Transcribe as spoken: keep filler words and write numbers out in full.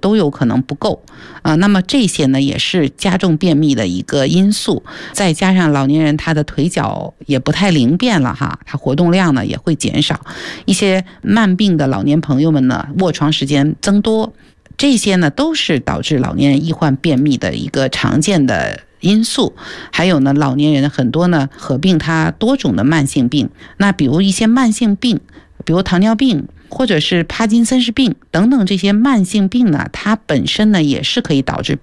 都有可能不够啊。那么这些呢也是加重便秘的一个因素，再加上老年人他的腿脚也不太灵便了哈，他活动量呢也会减少，一些慢病的老年朋友们呢卧床时间增多，这些呢都是导致老年人易患便秘的一个常见的因素。还有呢，老年人很多呢合并他多种的慢性病，那比如一些慢性病，比如糖尿病或者是帕金森氏病等等，这些慢性病呢它本身呢也是可以导致